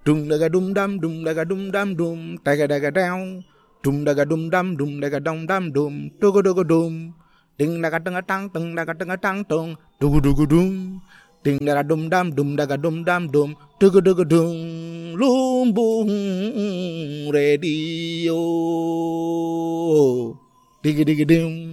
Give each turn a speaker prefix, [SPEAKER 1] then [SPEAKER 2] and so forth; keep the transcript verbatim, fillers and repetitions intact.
[SPEAKER 1] Dum daga dum dum dum daga dum dum dum daga daga down. Dum daga dum dum dum daga dum dum dum dugu dugu dum. Ding daga daga tang tung daga daga tang tung dugu dugu dum. Ding daga dum dum dum daga dum dum dum dugu dugu dum. Lumbung radio. Digi digi dum.